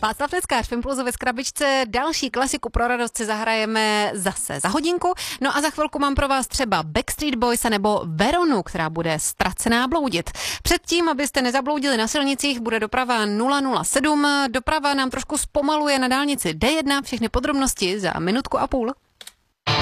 Václav Neckář v Impulzu ve skrabičce. Další klasiku pro radost si zahrajeme zase za hodinku. No a za chvilku mám pro vás třeba Backstreet Boys nebo Veronu, která bude ztracená bloudit. Předtím, abyste nezabloudili na silnicích, bude doprava 007. Doprava nám trošku zpomaluje na dálnici D1. Všechny podrobnosti za minutku a půl.